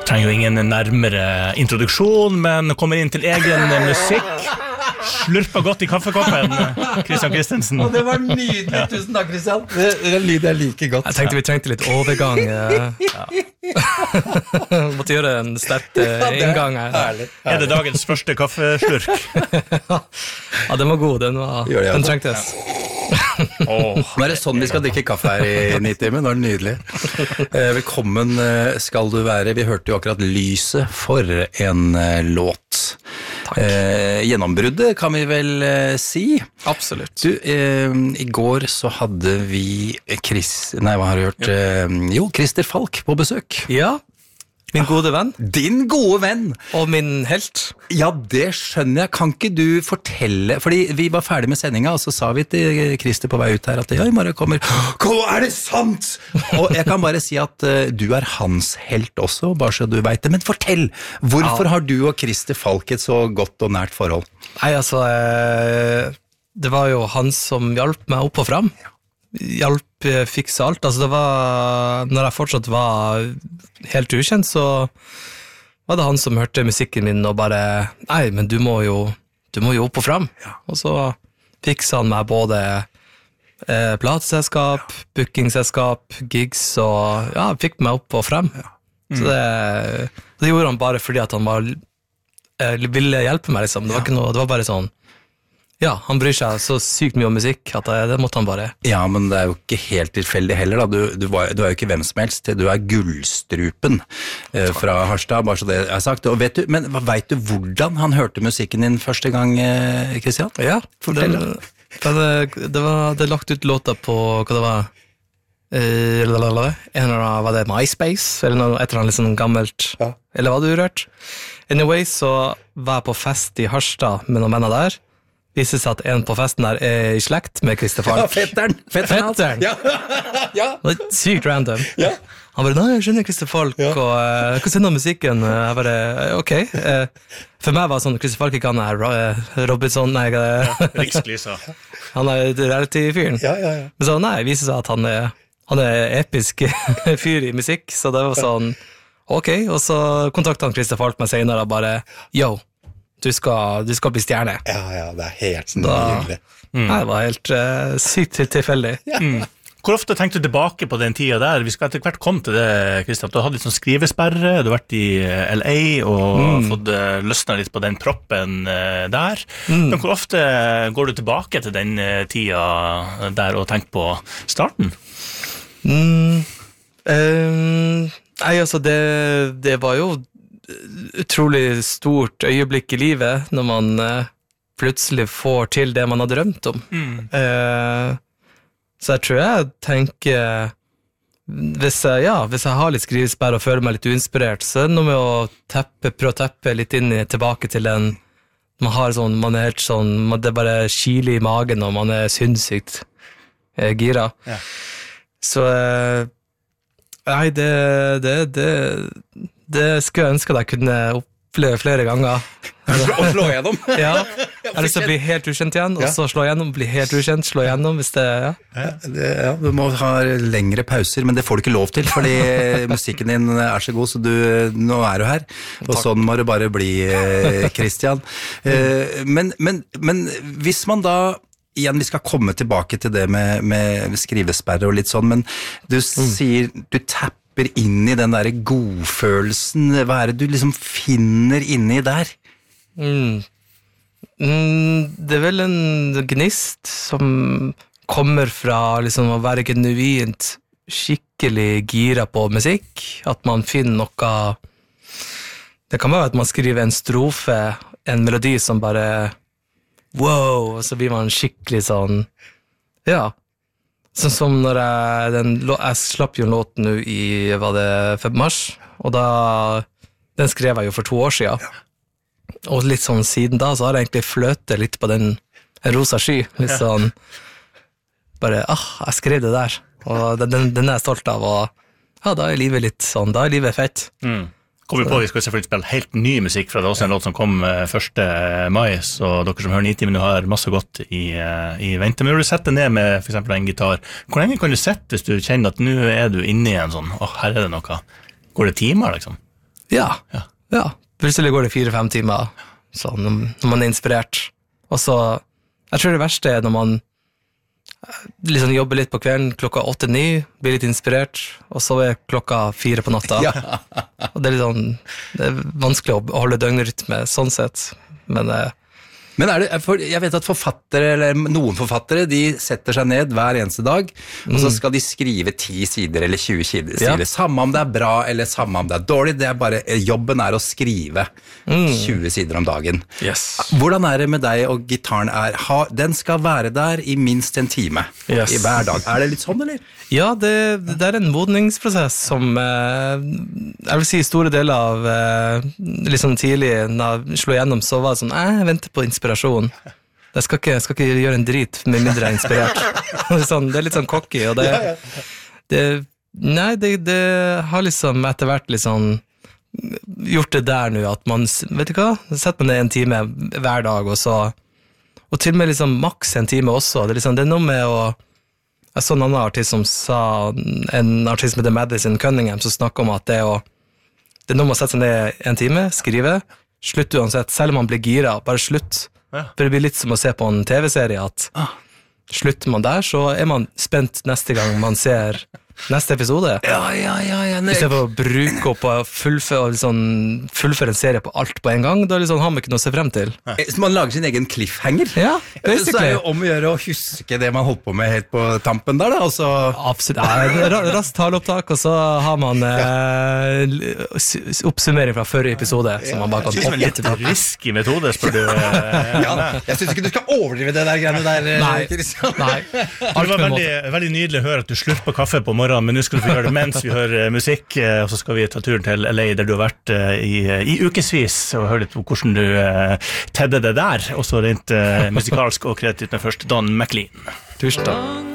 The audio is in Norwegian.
Trenger jo ingen nærmere introduksjon, men kommer inn til egen musikk. Slurper godt i kaffekoppen, Christian Christensen. Det var nydelig, tusen takk, Christian. Det lyder jeg like godt. Jeg tenkte vi trengte litt overgang. Måtte gjøre en sterk inngang her. Herlig. Er det dagens første kaffeslurk? Ja, den var god, den trengtes. Nå det sånn vi skal drikke kaffe her i Nitimen, nå det nydelig. Velkommen skal du være. Vi hørte jo akkurat Lyset for en låt. Gjennombruddet kan vi vel si. Absolutt. Du, i går så hadde vi hva har du hørt? Jo, Christer Falk på besøk. Ja, min gode venn. Din gode venn! Og min helt. Ja, det skjønner jeg. Kan ikke du fortelle, fordi vi var ferdig med sendinga, og så sa vi til Christer på vei ut her at ja, i morgen kommer, er det sant? Og jeg kan bare si at du hans helt også, bare så du vet det. Men fortell, hvorfor har du og Christer Falk et så godt og nært forhold? Nei, altså, det var jo han som hjalp meg opp og fram. Fikse alt. Altså det var, når jeg fortsatt var helt ukjent, så var det han som hørte musikken min og bare, nei, men du må jo opp og fram. Ja. Og så fiksa han meg både plateselskap, bookingselskap, gigs, og ja, fikk meg opp og frem. Ja. Så det gjorde han bare fordi at han ville hjelpe meg, liksom. Det var ikke noe, det var bare sånn, ja, han bryr seg så sykt mye om musikk at det måtte han bare. Ja, men det jo ikke helt tilfeldig heller da. Du er jo ikke hvem som helst. Du Gullstrupen fra Harstad, bare så det sagt. Og vet du hvordan han hørte musikken din første gang, Christian? Ja, for det lagt ut låta på, hva det var? Var det MySpace? Eller et eller annet litt sånn gammelt? Ja. Eller hva du hørt? Anyway, så var jeg på fest i Harstad med noen venner der. Viser seg at en på festen der i slekt med Christer Falk. Ja, fetteren. Ja. Ja. Det sykt random. Ja. Han bare, nei, jeg skjønner Christer Falk, og jeg kan sende noe musikken. Jeg bare, ok. For meg var sånn, Christer Falk ikke han Robinson, nei, Rikslysa. Han reality-fyren. Ja. Men så, nei, viser seg at han episk fyr i musikk, så det var sånn, ok, og så kontaktet han Christer Falk meg senere og bare, yo, du skal bli stjerne. Ja, det helt nydelig. Det var helt sykt tilfeldig. Ja. Hvor ofte tenkte du tilbake på den tiden der? Vi skal etter hvert komme til det, Kristian. Du har hatt litt sånn skrivesperre, du har vært i LA og fått løsnet litt på den proppen der. Men hvor ofte går du tilbake til den tida der og tenker på starten? Nei, altså det var jo utrolig stort øyeblikk i livet når man plutselig får til det man har drømt om. Så jeg tror jeg tenker hvis jeg har litt skrivesperre og føler meg litt uinspirert, så det noe med å prøve å teppe litt inn tilbake til en man helt sånn, det bare kiler i magen og man sinnssykt gira. Ja. Så nei, det skulle jeg ønske at jeg kunne oppleve flere ganger. Og slå gjennom. Ja, jeg har lyst til å bli helt ukjent igjen, og så slå gjennom, bli helt ukjent, slå gjennom, hvis det, Ja, du må ha lengre pauser, men det får du ikke lov til, fordi musikken din så god, så nå du her, og sånn må det bare bli, Christian. Men hvis man da, igjen, vi skal komme tilbake til det med skrivesperre og litt sånn, men du sier, du tapper inn i den der godfølelsen. Hva det du liksom finner inni der? Det vel en gnist som kommer fra liksom å være genuint skikkelig gira på musikk, at man finner noe. Det kan være at man skriver en strofe, en melodi som bare wow, og så blir man skikkelig sånn, ja. Sånn som når jeg slapp jo en låt nå i, var det 5. mars, og den skrev jeg jo for 2 år siden. Ja. Og litt sånn siden da, så har jeg egentlig fløtet litt på den rosa sky, litt sånn, bare, jeg skrev det der, og den jeg stolt av, og da livet litt sånn, da livet fett. Kommer vi på, vi skal selvfølgelig spille helt ny musikk fra det, også en låt som kom 1. mai, så dere som hører Nitimen har masse godt i vente. Men når du setter ned med for eksempel en gitar, hvor lenge kan du sette hvis du kjenner at nå du inne i en sånn, her det noe? Går det timer liksom? Ja. Plutselig går det 4-5 timer sånn, når man inspirert. Og så, jeg tror det verste når man liksom jobber litt på kvelden, klokka 8-9, blir litt inspirert, og så klokka 4 på natta. Og det det vanskelig å holde døgnrytme, sånn sett. Men jeg vet at forfattere, eller noen forfattere, de setter seg ned hver eneste dag, og så skal de skrive 10 sider eller 20 sider. Samme om det bra, eller samme om det dårlig, jobben å skrive 20 sider om dagen. Hvordan det med deg og gitaren den skal være der i minst en time i hver dag. Det litt sånn, eller? Ja, det en modningsprosess som jeg vil si store deler av litt sånn tidlig når jeg slo gjennom, så var det sånn, jeg venter på inspirasjon. Jeg skal ikke gjøre en drit med mindre jeg inspirert. Det litt sånn cocky, og det har liksom etter hvert liksom gjort det der nå, at man, vet du hva, setter man det en time hver dag, og til og med liksom maks en time også. Det er noe med å jeg så en annen artist som sa, en artist med The Madison Cunningham, som snakket om at det er noe med å sette seg ned en time, skrive, slutt uansett, selv om man blir gira, bare slutt. For det blir litt som å se på en TV-serie, at slutter man der, så man spent neste gang man ser neste episode. I stedet for å bruke opp og fullføre en serie på alt på en gang, da har man ikke noe å se frem til. Så man lager sin egen cliffhanger. Ja, basically. Så det jo om å gjøre å huske det man holdt på med helt på tampen der, da. Altså. Absolutt. Raskt taleopptak, og så har man oppsummering fra forrige episode, som man bare kan hoppe litt. Litt risky metode, spør du. Jeg synes ikke du skal overdrive det der greiene der, Christian. Nei. Det var veldig nydelig å høre at du slurper kaffe på morgenen, men nå skal du få gjøre det mens vi hører musikk, og så skal vi ta turen til LA, der du har vært i ukesvis, og høre litt om hvordan du tedde det der, og så rent musikalsk og kreativt med først Don McLean. Tusen takk.